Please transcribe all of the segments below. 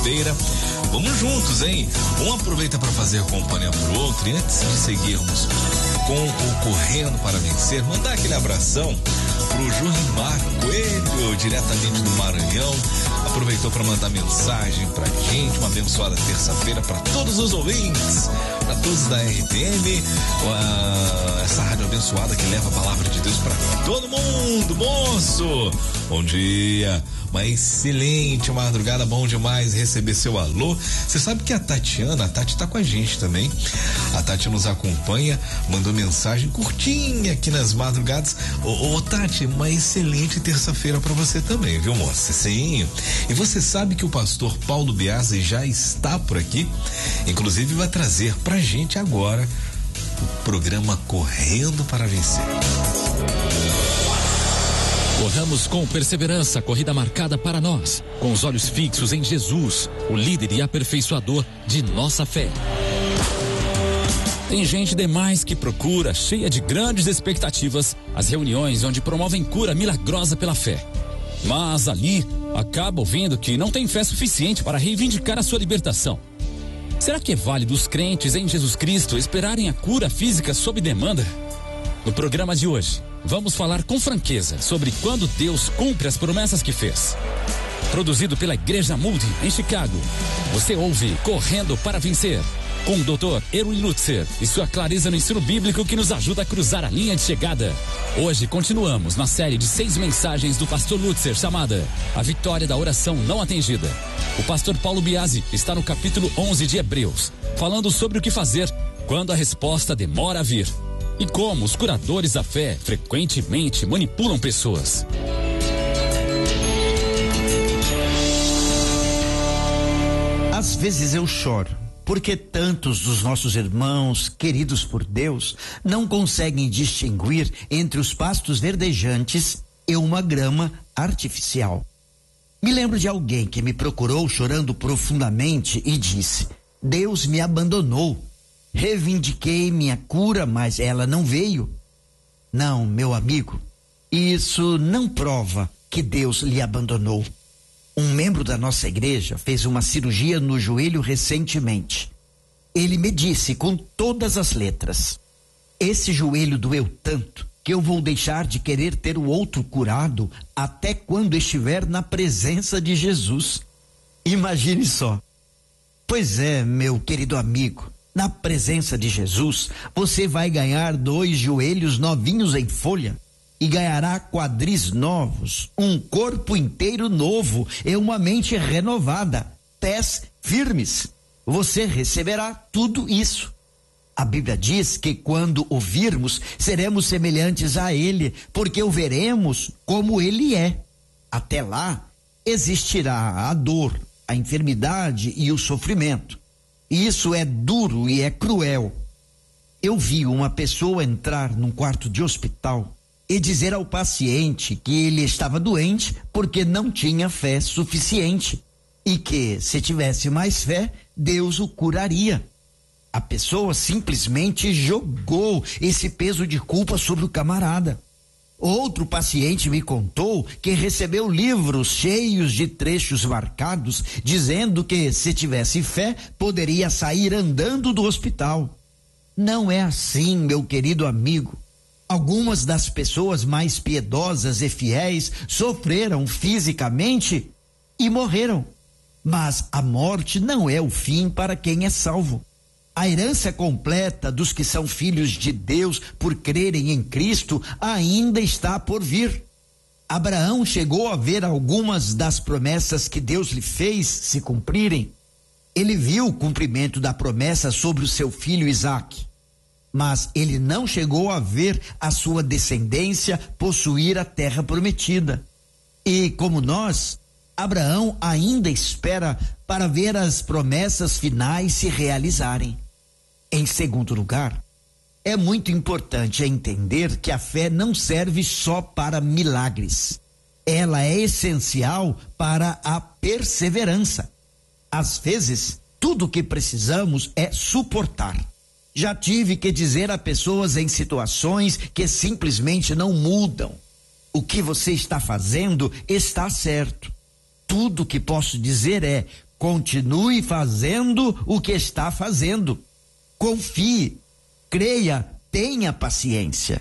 terça-feira. Vamos juntos, hein? Um aproveita para fazer companhia pro outro. E antes de seguirmos com o Correndo para Vencer, mandar aquele abração pro Jorimar Coelho, diretamente do Maranhão. Aproveitou para mandar mensagem pra gente, uma abençoada terça-feira para todos os ouvintes, para todos da RPM, essa rádio abençoada que leva a palavra de Deus para todo mundo. Moço, bom dia, uma excelente madrugada, bom demais receber seu alô. Você sabe que a Tati tá com a gente também. A Tati nos acompanha, mandou mensagem curtinha aqui nas madrugadas. Ô Tati, uma excelente terça-feira para você também, viu, moça? Sim. E você sabe que o pastor Paulo Biasi já está por aqui, inclusive vai trazer pra gente agora o programa Correndo para Vencer. Corramos com perseverança, corrida marcada para nós, com os olhos fixos em Jesus, o líder e aperfeiçoador de nossa fé. Tem gente demais que procura, cheia de grandes expectativas, as reuniões onde promovem cura milagrosa pela fé. Mas ali acaba ouvindo que não tem fé suficiente para reivindicar a sua libertação. Será que é válido os crentes em Jesus Cristo esperarem a cura física sob demanda? No programa de hoje, vamos falar com franqueza sobre quando Deus cumpre as promessas que fez. Produzido pela Igreja Moody em Chicago, você ouve Correndo para Vencer, com o Dr. Erwin Lutzer e sua clareza no ensino bíblico que nos ajuda a cruzar a linha de chegada. Hoje continuamos na série de 6 mensagens do pastor Lutzer chamada A Vitória da Oração Não Atendida. O pastor Paulo Biasi está no capítulo 11 de Hebreus, falando sobre o que fazer quando a resposta demora a vir e como os curadores da fé frequentemente manipulam pessoas. Às vezes eu choro, porque tantos dos nossos irmãos, queridos por Deus, não conseguem distinguir entre os pastos verdejantes e uma grama artificial. Me lembro de alguém que me procurou chorando profundamente e disse: Deus me abandonou. Reivindiquei minha cura, mas ela não veio. Não, meu amigo, isso não prova que Deus lhe abandonou. Um membro da nossa igreja fez uma cirurgia no joelho recentemente. Ele me disse com todas as letras: esse joelho doeu tanto que eu vou deixar de querer ter o outro curado até quando estiver na presença de Jesus. Imagine só. Pois é, meu querido amigo, na presença de Jesus, você vai ganhar 2 joelhos novinhos em folha. E ganhará quadris novos, um corpo inteiro novo e uma mente renovada, pés firmes. Você receberá tudo isso. A Bíblia diz que quando o virmos, seremos semelhantes a Ele, porque o veremos como Ele é. Até lá, existirá a dor, a enfermidade e o sofrimento. Isso é duro e é cruel. Eu vi uma pessoa entrar num quarto de hospital e dizer ao paciente que ele estava doente porque não tinha fé suficiente e que, se tivesse mais fé, Deus o curaria. A pessoa simplesmente jogou esse peso de culpa sobre o camarada. Outro paciente me contou que recebeu livros cheios de trechos marcados, dizendo que, se tivesse fé, poderia sair andando do hospital. Não é assim, meu querido amigo. Algumas das pessoas mais piedosas e fiéis sofreram fisicamente e morreram. Mas a morte não é o fim para quem é salvo. A herança completa dos que são filhos de Deus por crerem em Cristo ainda está por vir. Abraão chegou a ver algumas das promessas que Deus lhe fez se cumprirem. Ele viu o cumprimento da promessa sobre o seu filho Isaque. Mas ele não chegou a ver a sua descendência possuir a terra prometida. E como nós, Abraão ainda espera para ver as promessas finais se realizarem. Em segundo lugar, é muito importante entender que a fé não serve só para milagres. Ela é essencial para a perseverança. Às vezes, tudo o que precisamos é suportar. Já tive que dizer a pessoas em situações que simplesmente não mudam: o que você está fazendo está certo. Tudo que posso dizer é: Continue fazendo o que está fazendo. Confie, creia, tenha paciência.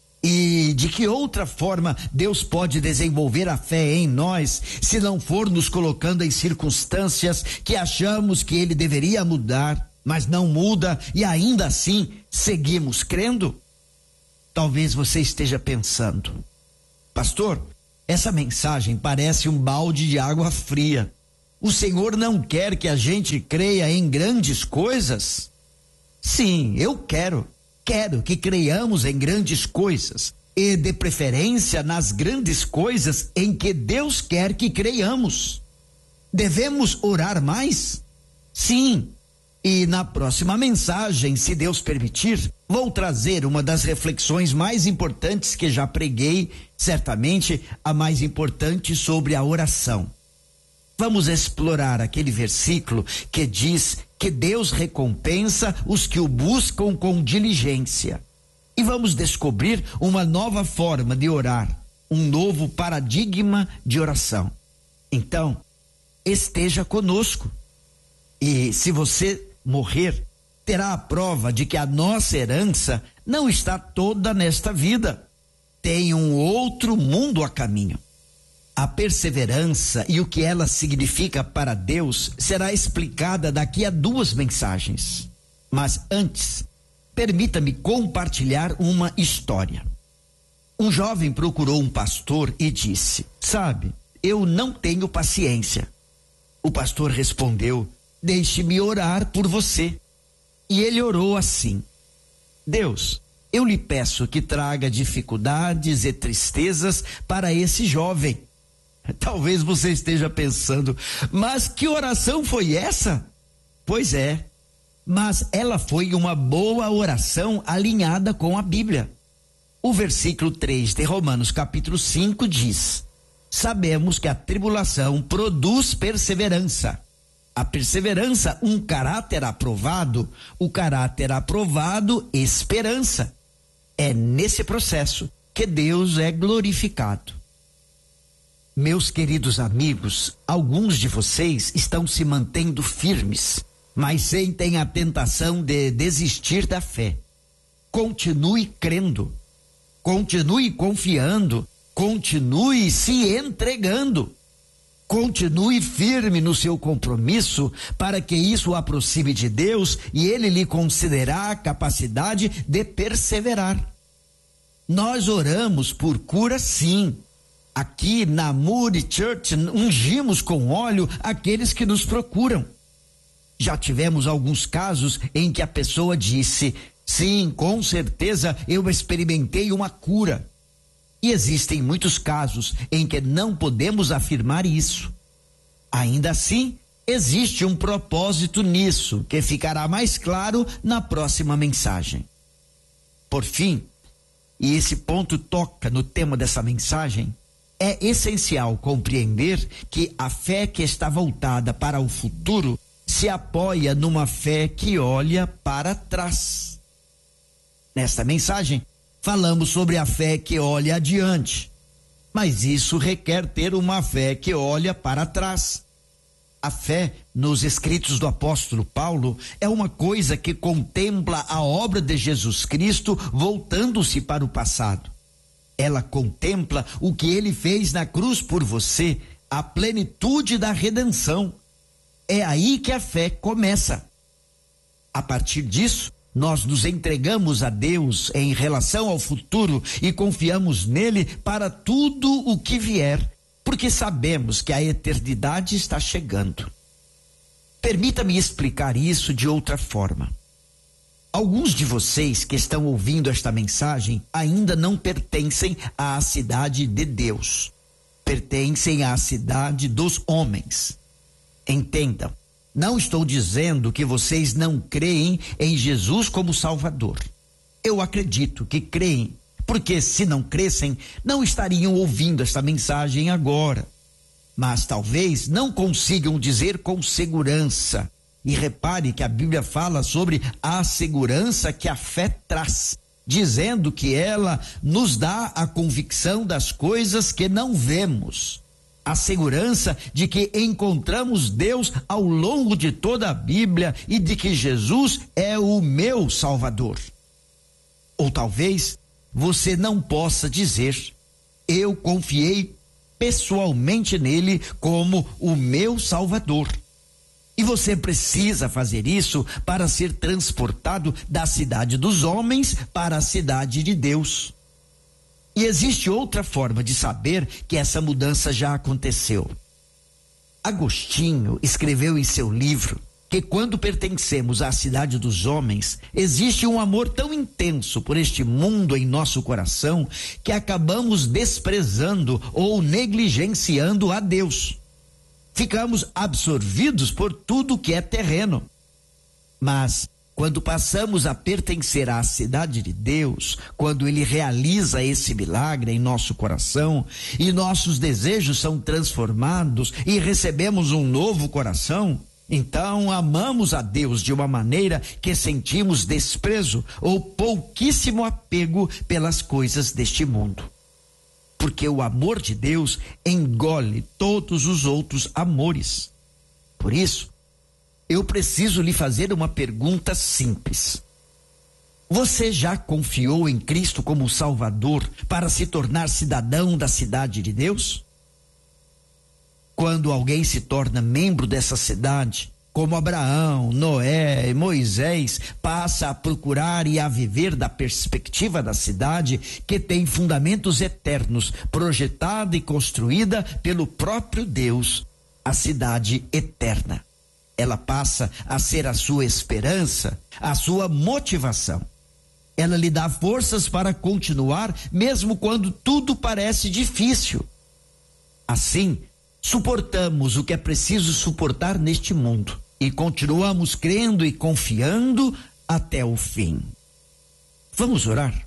E de que outra forma Deus pode desenvolver a fé em nós, se não for nos colocando em circunstâncias que achamos que Ele deveria mudar, mas não muda e ainda assim seguimos crendo? Talvez você esteja pensando: pastor, essa mensagem parece um balde de água fria. O Senhor não quer que a gente creia em grandes coisas? Sim, eu quero que creiamos em grandes coisas, e de preferência nas grandes coisas em que Deus quer que creiamos. Devemos orar mais? Sim. E na próxima mensagem, se Deus permitir, vou trazer uma das reflexões mais importantes que já preguei, certamente a mais importante sobre a oração. Vamos explorar aquele versículo que diz que Deus recompensa os que o buscam com diligência. E vamos descobrir uma nova forma de orar, um novo paradigma de oração. Então, esteja conosco. E se você morrer, terá a prova de que a nossa herança não está toda nesta vida. Tem um outro mundo a caminho. A perseverança e o que ela significa para Deus será explicada daqui a 2 mensagens. Mas antes, permita-me compartilhar uma história. Um jovem procurou um pastor e disse: sabe, eu não tenho paciência. O pastor respondeu: deixe-me orar por você. E ele orou assim: Deus, eu lhe peço que traga dificuldades e tristezas para esse jovem. Talvez você esteja pensando: mas que oração foi essa? Pois é, mas ela foi uma boa oração alinhada com a Bíblia. O versículo 3 de Romanos capítulo 5 diz: sabemos que a tribulação produz perseverança. A perseverança, um caráter aprovado, o caráter aprovado, esperança. É nesse processo que Deus é glorificado. Meus queridos amigos, alguns de vocês estão se mantendo firmes, mas sentem a tentação de desistir da fé. Continue crendo, continue confiando, continue se entregando. Continue firme no seu compromisso para que isso o aproxime de Deus e Ele lhe concederá a capacidade de perseverar. Nós oramos por cura, sim. Aqui na Moody Church ungimos com óleo aqueles que nos procuram. Já tivemos alguns casos em que a pessoa disse: sim, com certeza eu experimentei uma cura. E existem muitos casos em que não podemos afirmar isso. Ainda assim, existe um propósito nisso, que ficará mais claro na próxima mensagem. Por fim, e esse ponto toca no tema dessa mensagem, é essencial compreender que a fé que está voltada para o futuro se apoia numa fé que olha para trás. Nesta mensagem, falamos sobre a fé que olha adiante, mas isso requer ter uma fé que olha para trás. A fé nos escritos do apóstolo Paulo é uma coisa que contempla a obra de Jesus Cristo voltando-se para o passado. Ela contempla o que ele fez na cruz por você, a plenitude da redenção. É aí que a fé começa. A partir disso, nós nos entregamos a Deus em relação ao futuro e confiamos nele para tudo o que vier, porque sabemos que a eternidade está chegando. Permita-me explicar isso de outra forma. Alguns de vocês que estão ouvindo esta mensagem ainda não pertencem à cidade de Deus. Pertencem à cidade dos homens. Entendam, não estou dizendo que vocês não creem em Jesus como Salvador. Eu acredito que creem, porque se não crescem, não estariam ouvindo esta mensagem agora. Mas talvez não consigam dizer com segurança. E repare que a Bíblia fala sobre a segurança que a fé traz, dizendo que ela nos dá a convicção das coisas que não vemos. a segurança de que encontramos Deus ao longo de toda a Bíblia e de que Jesus é o meu Salvador. Ou talvez você não possa dizer: eu confiei pessoalmente nele como o meu Salvador. E você precisa fazer isso para ser transportado da cidade dos homens para a cidade de Deus. E existe outra forma de saber que essa mudança já aconteceu. Agostinho escreveu em seu livro que quando pertencemos à cidade dos homens, existe um amor tão intenso por este mundo em nosso coração que acabamos desprezando ou negligenciando a Deus. Ficamos absorvidos por tudo que é terreno. Mas quando passamos a pertencer à cidade de Deus, quando Ele realiza esse milagre em nosso coração e nossos desejos são transformados e recebemos um novo coração, então amamos a Deus de uma maneira que sentimos desprezo ou pouquíssimo apego pelas coisas deste mundo. Porque o amor de Deus engole todos os outros amores. Por isso, eu preciso lhe fazer uma pergunta simples. Você já confiou em Cristo como Salvador para se tornar cidadão da cidade de Deus? Quando alguém se torna membro dessa cidade, como Abraão, Noé, Moisés, passa a procurar e a viver da perspectiva da cidade que tem fundamentos eternos, projetada e construída pelo próprio Deus, a cidade eterna. Ela passa a ser a sua esperança, a sua motivação. Ela lhe dá forças para continuar, mesmo quando tudo parece difícil. Assim, suportamos o que é preciso suportar neste mundo e continuamos crendo e confiando até o fim. Vamos orar?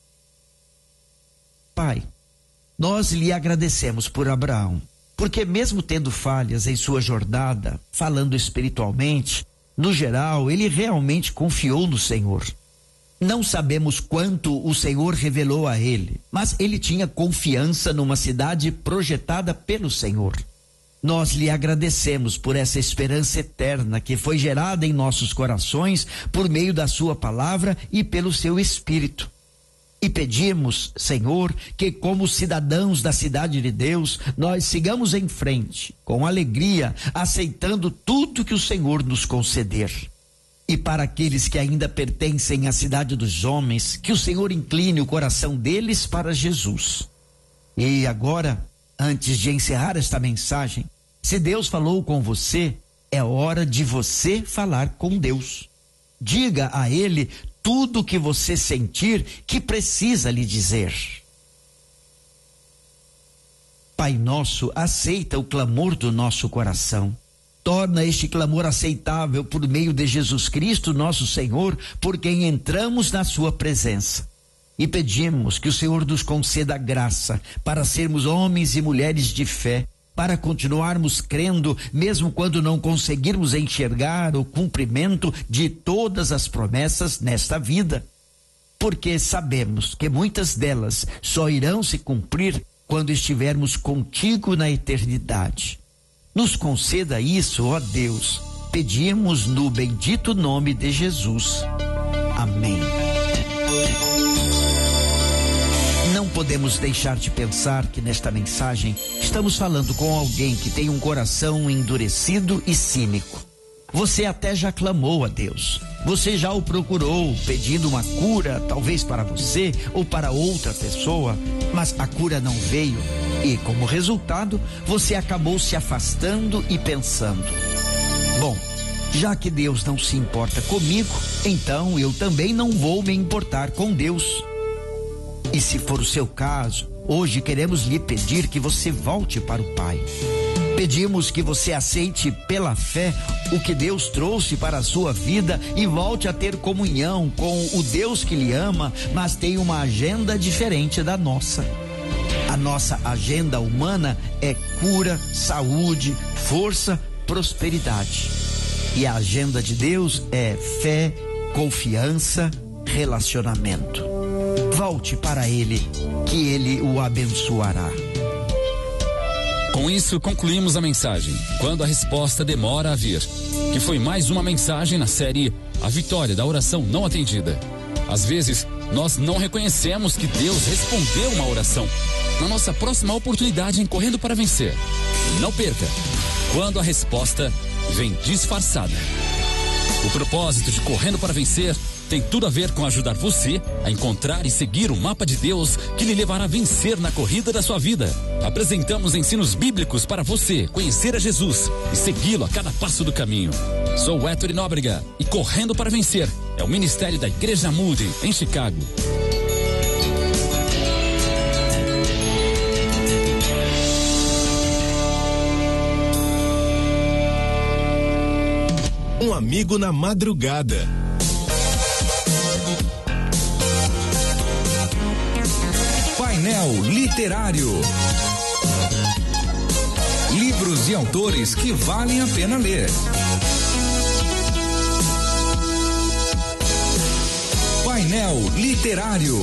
Pai, nós lhe agradecemos por Abraão, porque mesmo tendo falhas em sua jornada, falando espiritualmente, no geral, ele realmente confiou no Senhor. Não sabemos quanto o Senhor revelou a ele, mas ele tinha confiança numa cidade projetada pelo Senhor. Nós lhe agradecemos por essa esperança eterna que foi gerada em nossos corações por meio da sua palavra e pelo seu Espírito. E pedimos, Senhor, que como cidadãos da cidade de Deus, nós sigamos em frente, com alegria, aceitando tudo que o Senhor nos conceder. E para aqueles que ainda pertencem à cidade dos homens, que o Senhor incline o coração deles para Jesus. E agora, antes de encerrar esta mensagem, se Deus falou com você, é hora de você falar com Deus. Diga a Ele tudo o que você sentir que precisa lhe dizer. Pai nosso, aceita o clamor do nosso coração. Torna este clamor aceitável por meio de Jesus Cristo, nosso Senhor, por quem entramos na sua presença. E pedimos que o Senhor nos conceda graça para sermos homens e mulheres de fé, para continuarmos crendo, mesmo quando não conseguirmos enxergar o cumprimento de todas as promessas nesta vida. Porque sabemos que muitas delas só irão se cumprir quando estivermos contigo na eternidade. Nos conceda isso, ó Deus. Pedimos no bendito nome de Jesus. Amém. Não podemos deixar de pensar que nesta mensagem estamos falando com alguém que tem um coração endurecido e cínico. Você até já clamou a Deus. Você já o procurou pedindo uma cura, talvez para você ou para outra pessoa, mas a cura não veio e, como resultado, você acabou se afastando e pensando: bom, já que Deus não se importa comigo, então eu também não vou me importar com Deus. E se for o seu caso, hoje queremos lhe pedir que você volte para o Pai. Pedimos que você aceite pela fé o que Deus trouxe para a sua vida e volte a ter comunhão com o Deus que lhe ama, mas tem uma agenda diferente da nossa. A nossa agenda humana é cura, saúde, força, prosperidade. E a agenda de Deus é fé, confiança, relacionamento. Volte para Ele, que Ele o abençoará. Com isso, concluímos a mensagem, quando a resposta demora a vir, que foi mais uma mensagem na série A Vitória da Oração Não Atendida. Às vezes, nós não reconhecemos que Deus respondeu uma oração. Na nossa próxima oportunidade em Correndo para Vencer, não perca, quando a resposta vem disfarçada. O propósito de Correndo para Vencer tem tudo a ver com ajudar você a encontrar e seguir o mapa de Deus que lhe levará a vencer na corrida da sua vida. Apresentamos ensinos bíblicos para você conhecer a Jesus e segui-lo a cada passo do caminho. Sou o Héctor Nóbrega e Correndo para Vencer é o ministério da Igreja Moody, em Chicago. Um amigo na madrugada. Painel Literário. Livros e autores que valem a pena ler. Painel Literário.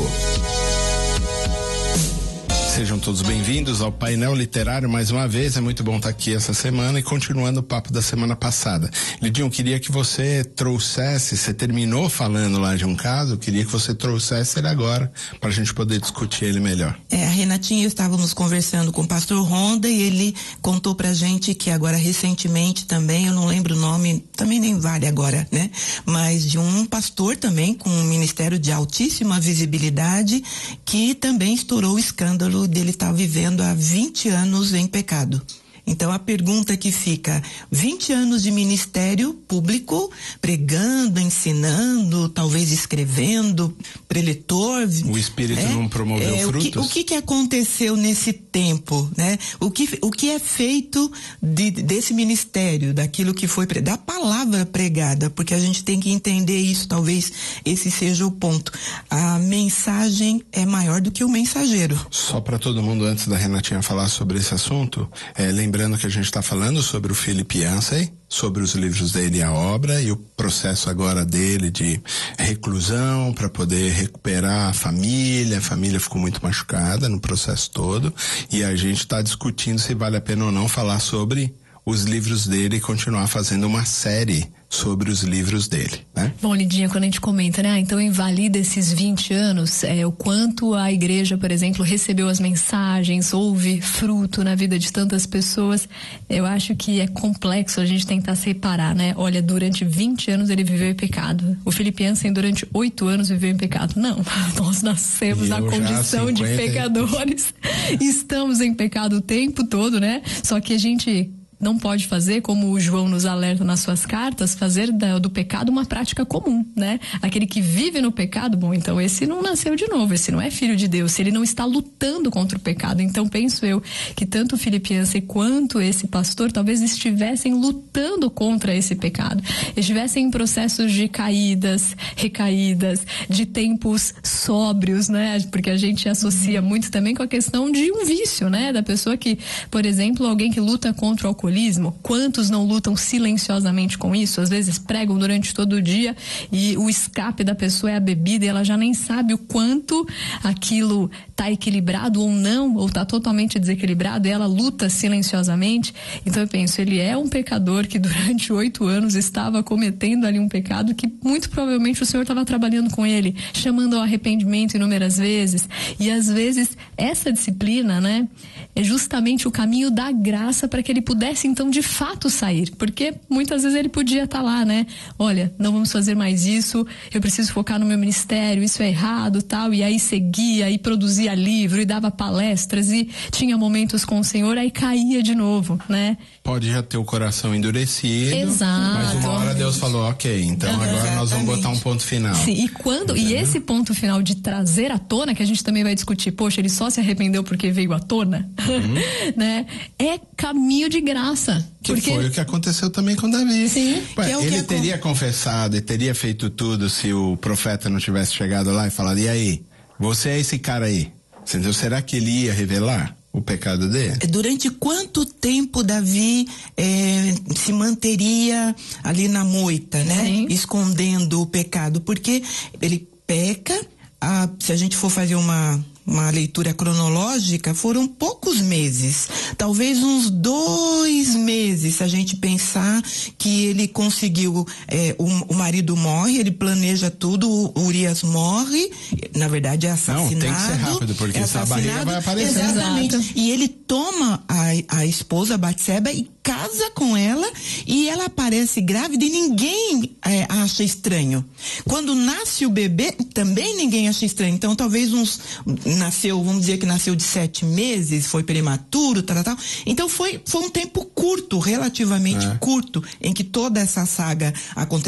Sejam todos bem-vindos ao Painel Literário mais uma vez. É muito bom estar aqui essa semana e continuando o papo da semana passada. Lidinho, queria que você trouxesse, você terminou falando lá de um caso, queria que você trouxesse ele agora para a gente poder discutir ele melhor. A Renatinha e eu estávamos conversando com o pastor Ronda e ele contou pra gente que agora recentemente também, eu não lembro o nome, também nem vale agora, né? Mas de um pastor também com um ministério de altíssima visibilidade que também estourou o escândalo dele estar vivendo há 20 anos em pecado. Então a pergunta que fica, 20 anos de ministério público, pregando, ensinando, talvez escrevendo, preletor. O Espírito não promoveu frutos? O que aconteceu nesse tempo, né? O que é feito desse ministério, daquilo que foi da palavra pregada, porque a gente tem que entender isso, talvez esse seja o ponto. A mensagem é maior do que o mensageiro. Só para todo mundo, antes da Renatinha falar sobre esse assunto, lembrando que a gente está falando sobre o Philip Yancey, sobre os livros dele e a obra, e o processo agora dele de reclusão para poder recuperar a família ficou muito machucada no processo todo, e a gente está discutindo se vale a pena ou não falar sobre os livros dele e continuar fazendo uma série sobre os livros dele, né? Bom, Lidinha, quando a gente comenta, né? Então invalida esses 20 anos, o quanto a igreja, por exemplo, recebeu as mensagens, houve fruto na vida de tantas pessoas. Eu acho que é complexo a gente tentar separar, né? Olha, durante 20 anos ele viveu em pecado. O Philip Yancey durante 8 anos viveu em pecado. Não, nós nascemos na condição de pecadores. Estamos em pecado o tempo todo, né? Só que a gente não pode fazer, como o João nos alerta nas suas cartas, fazer do pecado uma prática comum, né? Aquele que vive no pecado, bom, então esse não nasceu de novo, esse não é filho de Deus, ele não está lutando contra o pecado. Então penso eu que tanto o Philip Yancey quanto esse pastor talvez estivessem lutando contra esse pecado, estivessem em processos de caídas, recaídas, de tempos sóbrios, né? Porque a gente associa muito também com a questão de um vício, né? Da pessoa que, por exemplo, alguém que luta contra o alcoolismo, quantos não lutam silenciosamente com isso? Às vezes pregam durante todo o dia e o escape da pessoa é a bebida e ela já nem sabe o quanto aquilo está equilibrado ou não, ou está totalmente desequilibrado, e ela luta silenciosamente. Então eu penso, ele é um pecador que durante 8 anos estava cometendo ali um pecado que muito provavelmente o Senhor estava trabalhando com ele, chamando ao arrependimento inúmeras vezes, e às vezes essa disciplina, né, é justamente o caminho da graça para que ele pudesse então de fato sair, porque muitas vezes ele podia estar lá, né? Olha, não vamos fazer mais isso, eu preciso focar no meu ministério, isso é errado, tal, e aí seguia e produzia livro e dava palestras e tinha momentos com o Senhor, aí caía de novo, né? Pode já ter o coração endurecido. Exato. Mas uma hora Deus falou, ok, então agora nós vamos botar um ponto final. Sim, e esse ponto final de trazer à tona, que a gente também vai discutir, poxa, ele só se arrependeu porque veio à tona, né? É caminho de graça. Que foi o que aconteceu também com Davi. Sim. Ele teria confessado e teria feito tudo se o profeta não tivesse chegado lá e falado, e aí, você é esse cara aí? Entendeu? Será que ele ia revelar o pecado dele? Durante quanto tempo Davi se manteria ali na moita, né? Sim. Escondendo o pecado? Porque ele peca, se a gente for fazer uma uma leitura cronológica, foram poucos meses, talvez uns 2 meses, se a gente pensar que ele conseguiu, o marido morre, ele planeja tudo, o Urias morre, na verdade é assassinado. Não, tem que ser rápido, porque essa barriga vai aparecer. Exatamente. E ele toma a esposa Batseba e casa com ela, e ela aparece grávida e ninguém acha estranho. Quando nasce o bebê, também ninguém acha estranho. Então, talvez vamos dizer que nasceu de 7 meses, foi prematuro, tal. Então, foi um tempo curto, relativamente curto, em que toda essa saga aconteceu.